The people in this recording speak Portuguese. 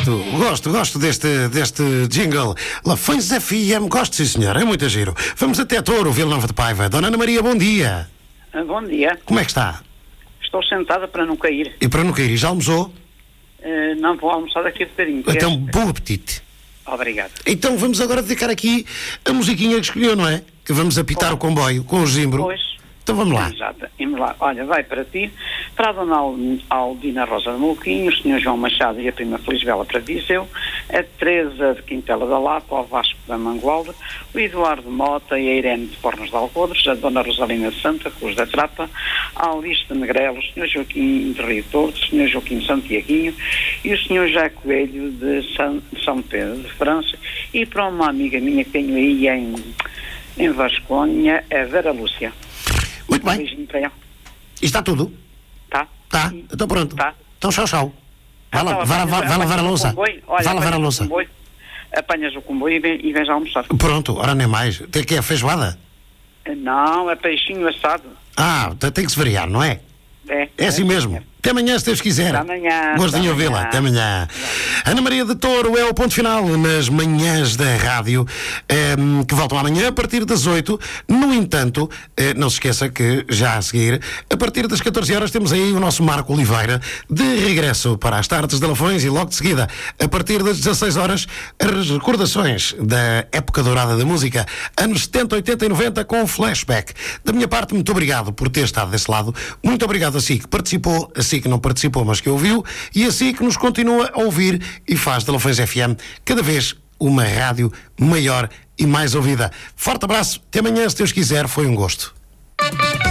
Gosto deste jingle. Lafões FM, gosto, sim, senhor, é muito giro. Vamos até Touro, Vila Nova de Paiva. Dona Ana Maria, bom dia. Bom dia. Como é que está? Estou sentada para não cair. E para não cair, já almoçou? Não vou almoçar daqui a bocadinho. Então, bom apetite. Obrigado. Então vamos agora dedicar aqui a musiquinha que escolheu, não é? Que vamos apitar o comboio com o zimbro. Pois. Então vamos lá. Exato. Vamos lá. Olha, vai para ti, para a dona Aldina Rosa de Molquinho, o senhor João Machado e a prima Felisbela para Viseu, a Teresa de Quintela da Lapa, o Vasco da Mangualde, o Eduardo Mota e a Irene de Pornas de Algodres, a dona Rosalina de Santa Cruz da Trapa, a Alice de Negrelo, o senhor Joaquim de Rio Torto, o senhor Joaquim Santiaguinho e o senhor José Coelho de São Pedro de França, e para uma amiga minha que tenho aí em Vasconha, a Vera Lúcia. Muito bem. Beijinho para ela. E está tudo? Tá. Tá. Então pronto. Tá. Então tchau. Vai lavar a louça. Vai lavar a louça. Apanhas o comboio e vens almoçar. Pronto, ora nem mais. Tem que é feijoada? Não, é peixinho assado. Ah, tem que se variar, não é? É assim mesmo. Até amanhã, se Deus quiser. Até amanhã. Gosto de ouvi-la. Até amanhã. Ana Maria de Touro é o ponto final nas manhãs da rádio, que voltam amanhã a partir das 8. No entanto, não se esqueça que já a seguir, a partir das 14 horas, temos aí o nosso Marco Oliveira de regresso para as tardes de Lafões e logo de seguida, a partir das 16 horas, as recordações da época dourada da música, anos 70, 80 e 90 com flashback. Da minha parte, muito obrigado por ter estado desse lado. Muito obrigado a si que participou, a si que não participou, mas que ouviu, e a si que nos continua a ouvir e faz da Lafões FM cada vez uma rádio maior e mais ouvida. Forte abraço, até amanhã, se Deus quiser, foi um gosto.